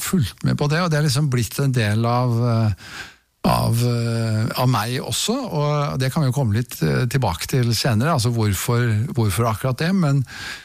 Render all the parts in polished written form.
fulgt med på det, og det liksom blitt en del av meg også, og det kan vi jo komme litt tilbake til senere, altså hvorfor akkurat det, men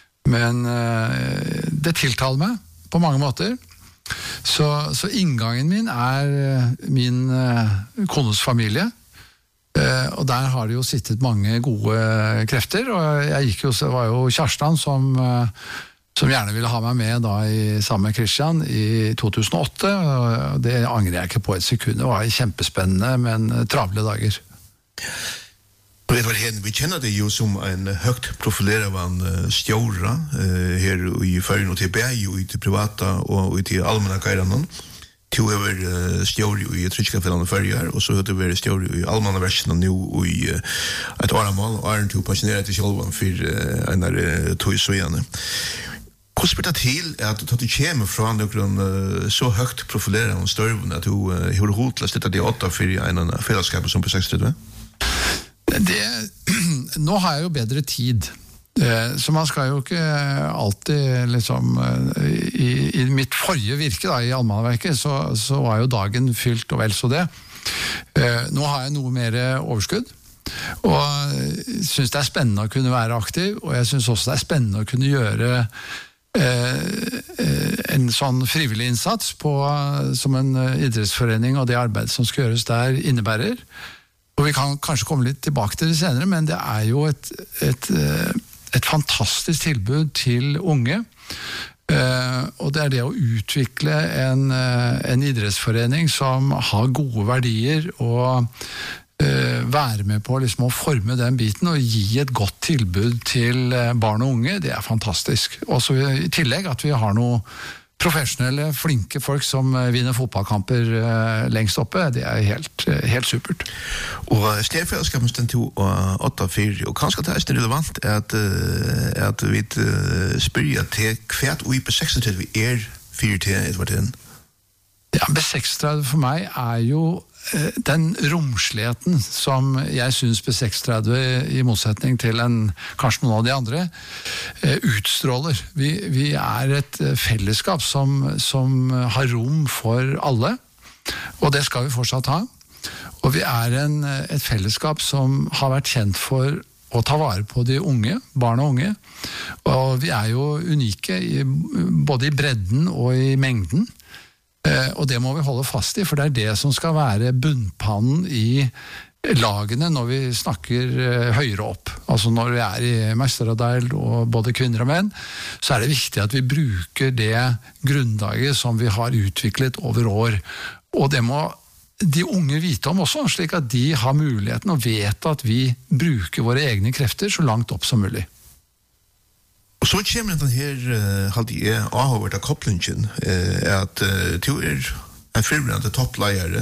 det tiltaler meg på mange måter. Så inngangen min min kones familie, og der har det jo sittet mange gode krefter, og det var jo Kjerstan som gjerne ville ha meg med da sammen med Christian i 2008, og det angrer jeg ikke på et sekund. Det var kjempespennende, men travle dager. Och Edvard Hedin, vi känner det ju som en högt profilerad stjåra här i Färgen och TBA och i det privata och i det allmänna kajranen. Två över stjåri i Tryckskaffelan Färger och så hade vi stjåri i allmänna versionen nu och i ett åramål och är inte passionerad till själva för en toysojane. Hur spelar det till att du kommer från någon så högt profilerad störven att du hur hotlast det 8 för en fällskap som på 60? Nå har jeg jo bedre tid, så man skal jo ikke alltid liksom, i mitt forrige virke da, i Allmannaverket, så var jo dagen fylt og vel så det. Nå har jeg noe mer overskudd, og synes det spennende å kunne være aktiv, og jeg synes også det spennende å kunne gjøre en sånn frivillig innsats som en idrettsforening og det arbeid som skal gjøres der innebærer. Og vi kan kanskje komme litt tilbake til det senere, men det jo et fantastisk tilbud til unge, og det det å utvikle en idrettsforening som har gode verdier og være med på liksom å forme den biten og gi et godt tilbud til barn og unge, det fantastisk. Og så i tillegg at vi har noe professionelle, flinke folk som vinner fotballkamper längst uppe, det helt supert. Og stedfellesskapen stend til 8-4, og kanskje det er relevant at vi spyrer til hvert og i B36 vi 4 til Edvard Hedin. Ja, B36 for meg jo den romsligheten som jeg synes B36 i motsetning til kanskje noen av de andre utstråler. Vi et fellesskap som har rom for alle, og det skal vi fortsatt ha. Og vi et fellesskap som har vært kjent for å ta vare på de unge, barn og unge, og vi jo unike både i bredden og i mengden. Og det må vi holde fast i, for det det som skal være bunnpannen i lagene når vi snakker høyere opp. Altså når vi i mesteradel og både kvinner og menn, så det viktig at vi bruker det grunnlaget som vi har utviklet over år. Og det må de unge vite om også, slik at de har muligheten og vet at vi bruker våre egne krefter så langt opp som mulig. Og så kommer den her halvdige avhåverda kopplingen at du en firmende toppleiere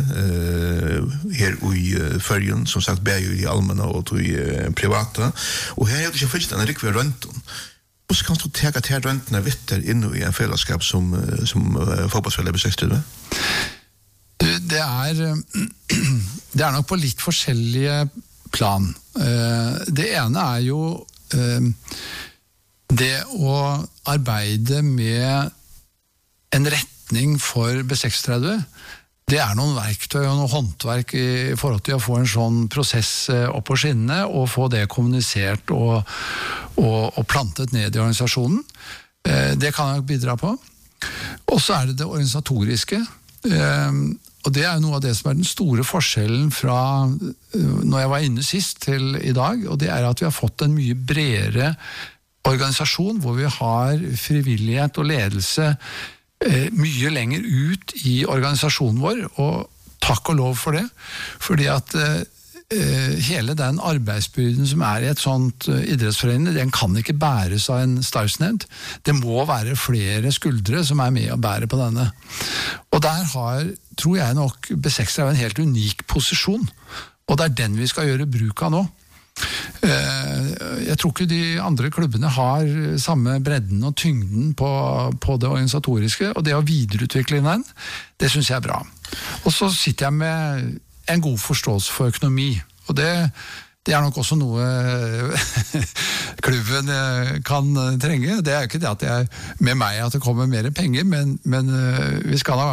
her i Färgen, som sagt begge i allmänna og i privata, og her det ikke først en rikve rønten. Hvordan kan du tega til røntene vitter inn i en fellesskap som fotballspiller B60? Det nok på litt forskjellige plan. Det ene jo det å arbeide med en retning for B36, det noen verktøy og noen håndverk i forhold til å få en sånn prosess opp på skinnene og få det kommunisert og plantet ned i organisasjonen. Det kan jeg bidra på. Og så det organisatoriske, og det noe av det som den store forskjellen fra når jeg var inne sist til i dag, og det at vi har fått en mye bredere organisasjon hvor vi har frivillighet og ledelse mye lenger ut i organisasjonen vår, og takk og lov for det, fordi at hele den arbeidsbyrden som i et sånt idrettsforening, den kan ikke bæres av en statsnevnd. Det må være flere skuldre som med å bære på denne. Og der tror jeg nok B60 en helt unik posisjon, og det den vi skal gjøre bruk av nå. Jeg tror ikke de andre klubbene har samme bredden og tyngden på det organisatoriske, og det å videreutvikle den, det synes jeg bra. Og så sitter jeg med en god forståelse for økonomi, og det nok også noe klubben kan trenge. Det ikke det at med meg at det kommer mer penger, men vi skal da